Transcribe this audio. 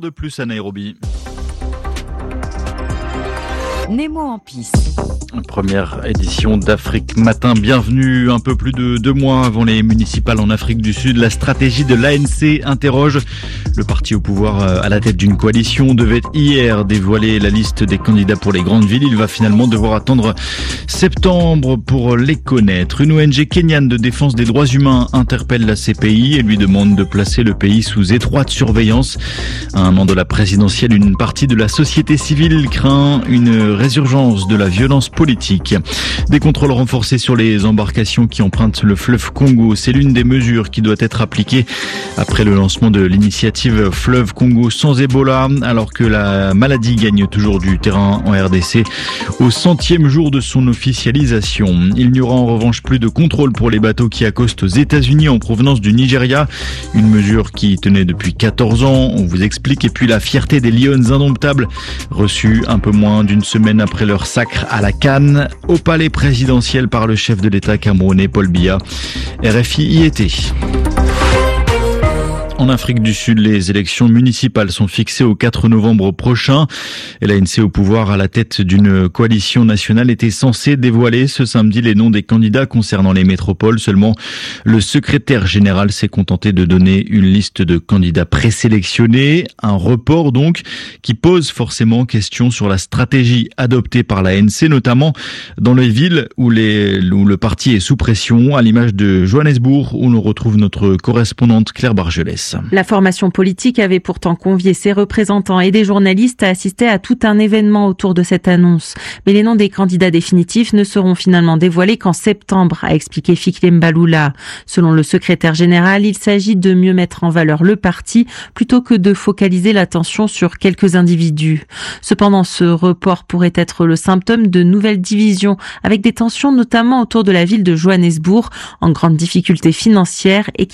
de plus à Nairobi. Nemo en piste. Première édition d'Afrique Matin. Bienvenue. Un peu plus de 2 mois avant les municipales en Afrique du Sud, la stratégie de l'ANC interroge. Le parti au pouvoir à la tête d'une coalition devait hier dévoiler la liste des candidats pour les grandes villes. Il va finalement devoir attendre septembre pour les connaître. Une ONG kenyane de défense des droits humains interpelle la CPI et lui demande de placer le pays sous étroite surveillance. À un an de la présidentielle, une partie de la société civile craint une résurgence de la violence politique. Des contrôles renforcés sur les embarcations qui empruntent le fleuve Congo. C'est l'une des mesures qui doit être appliquée après le lancement de l'initiative Fleuve Congo sans Ebola, alors que la maladie gagne toujours du terrain en RDC au 100e jour de son officialisation. Il n'y aura en revanche plus de contrôle pour les bateaux qui accostent aux États-Unis en provenance du Nigeria. Une mesure qui tenait depuis 14 ans, on vous explique. Et puis la fierté des Lions indomptables, reçue un peu moins d'une semaine après leur sacre à la Cannes, au palais présidentiel par le chef de l'État camerounais Paul Biya. RFI y était. En Afrique du Sud, les élections municipales sont fixées au 4 novembre prochain. Et l'ANC au pouvoir à la tête d'une coalition nationale était censée dévoiler ce samedi les noms des candidats concernant les métropoles. Seulement, le secrétaire général s'est contenté de donner une liste de candidats présélectionnés. Un report donc qui pose forcément question sur la stratégie adoptée par l'ANC, notamment dans les villes où le parti est sous pression, à l'image de Johannesburg où l'on retrouve notre correspondante Claire Bargelès. La formation politique avait pourtant convié ses représentants et des journalistes à assister à tout un événement autour de cette annonce. Mais les noms des candidats définitifs ne seront finalement dévoilés qu'en septembre, a expliqué Fikile Mbalula. Selon le secrétaire général, il s'agit de mieux mettre en valeur le parti plutôt que de focaliser l'attention sur quelques individus. Cependant, ce report pourrait être le symptôme de nouvelles divisions, avec des tensions notamment autour de la ville de Johannesburg, en grande difficulté financière et qui